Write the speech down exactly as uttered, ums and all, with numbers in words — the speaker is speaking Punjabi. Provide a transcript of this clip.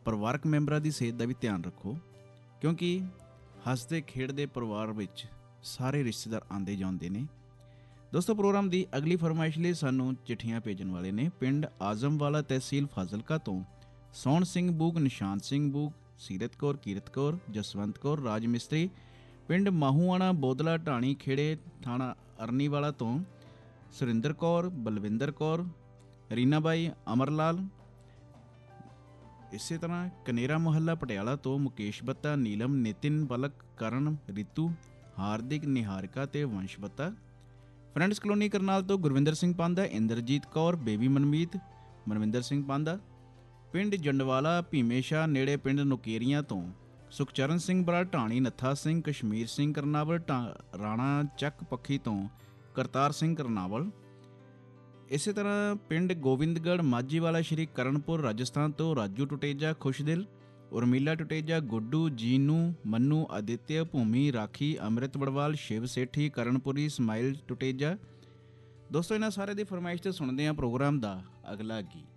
ਪਰਿਵਾਰਕ ਮੈਂਬਰਾਂ ਦੀ ਸਿਹਤ ਦਾ ਵੀ ਧਿਆਨ ਰੱਖੋ, ਕਿਉਂਕਿ ਹੱਸਦੇ ਖੇਡਦੇ ਪਰਿਵਾਰ ਵਿੱਚ ਸਾਰੇ ਰਿਸ਼ਤੇਦਾਰ ਆਉਂਦੇ ਜਾਂਦੇ ਨੇ। ਦੋਸਤੋ, ਪ੍ਰੋਗਰਾਮ ਦੀ ਅਗਲੀ ਫਰਮਾਇਸ਼ ਲਈ ਸਾਨੂੰ ਚਿੱਠੀਆਂ ਭੇਜਣ ਵਾਲੇ ਨੇ ਪਿੰਡ ਆਜ਼ਮਵਾਲਾ, ਤਹਿਸੀਲ ਫਾਜ਼ਿਲਕਾ ਤੋਂ ਸੋਹਣ ਸਿੰਘ ਬੂਗ, ਨਿਸ਼ਾਨ ਸਿੰਘ ਬੂਗ, ਸੀਰਤ ਕੌਰ, ਕੀਰਤ ਕੌਰ, ਜਸਵੰਤ ਕੌਰ, ਰਾਜ ਮਿਸਤਰੀ, ਪਿੰਡ ਮਾਹੂਆਣਾ, ਬੋਦਲਾ ਢਾਣੀ ਖੇੜੇ, ਥਾਣਾ ਅਰਨੀਵਾਲਾ ਤੋਂ ਸੁਰਿੰਦਰ ਕੌਰ, ਬਲਵਿੰਦਰ ਕੌਰ, ਰੀਨਾ ਬਾਈ, ਅਮਰ ਲਾਲ। ਇਸੇ ਤਰ੍ਹਾਂ ਕਨੇਰਾ ਮੁਹੱਲਾ ਪਟਿਆਲਾ ਤੋਂ ਮੁਕੇਸ਼ ਬੱਤਾ, ਨੀਲਮ, ਨਿਤਿਨ, ਬਲਕ, ਕਰਨ, ਰਿਤੂ, ਹਾਰਦਿਕ, ਨਿਹਾਰਿਕਾ ਤੇ ਵੰਸ਼ ਬੱਤਾ। ਫਰੈਂਡਸ ਕਲੋਨੀ ਕਰਨਾਲ ਤੋਂ ਗੁਰਵਿੰਦਰ ਸਿੰਘ ਪਾਂਦਾ, ਇੰਦਰਜੀਤ ਕੌਰ, ਬੇਬੀ ਮਨਮੀਤ, ਮਨਵਿੰਦਰ ਸਿੰਘ ਪਾਂਦਾ। ਪਿੰਡ ਜੰਡਵਾਲਾ ਭੀਮੇਸ਼ਾ ਨੇੜੇ ਪਿੰਡ ਨੁਕੇਰੀਆਂ ਤੋਂ ਸੁਖਚਰਨ ਸਿੰਘ ਬਰਾ, ਢਾਣੀ ਨੱਥਾ ਸਿੰਘ, ਕਸ਼ਮੀਰ ਸਿੰਘ ਕਰਨਾਵਲ, ਰਾਣਾ ਚੱਕ ਪੱਖੀ ਤੋਂ ਕਰਤਾਰ ਸਿੰਘ ਕਰਨਾਵਲ। ਇਸੇ ਤਰ੍ਹਾਂ ਪਿੰਡ ਗੋਬਿੰਦਗੜ੍ਹ ਮਾਝੀਵਾਲਾ ਸ਼੍ਰੀ ਕਰਨਪੁਰ ਰਾਜਸਥਾਨ ਤੋਂ ਰਾਜੂ ਟੁਟੇਜਾ, ਖੁਸ਼ਦਿਲ, ਉਰਮੀਲਾ ਟੁਟੇਜਾ, ਗੁੱਡੂ, ਜੀਨੂ, ਮੰਨੂ, ਆਦਿਤਿਆ, ਭੂਮੀ, ਰਾਖੀ, ਅੰਮ੍ਰਿਤ ਬੜਵਾਲ, ਸ਼ਿਵ ਸੇਠੀ, ਕਰਨਪੁਰੀ, ਸਮਾਈਲ ਟੁਟੇਜਾ। ਦੋਸਤੋ, ਇਹਨਾਂ ਸਾਰੇ ਦੀ ਫਰਮਾਇਸ਼ ਤੇ ਸੁਣਦੇ ਹਾਂ ਪ੍ਰੋਗਰਾਮ ਦਾ ਅਗਲਾ ਗੀਤ।